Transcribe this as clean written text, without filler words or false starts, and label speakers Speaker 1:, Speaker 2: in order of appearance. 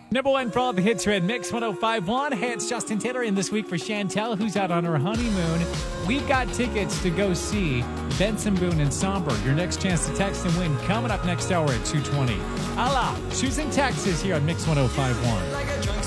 Speaker 1: Number one for all the hits are at Mix 105.1. Hey, it's Justin Taylor in this week for Chantel, who's out on her honeymoon. We've got tickets to go see Benson Boone and Somber. Your next chance to text and win coming up next hour at 2:20. Allah, choosing Texas here on Mix 105.1.
Speaker 2: Like a drunk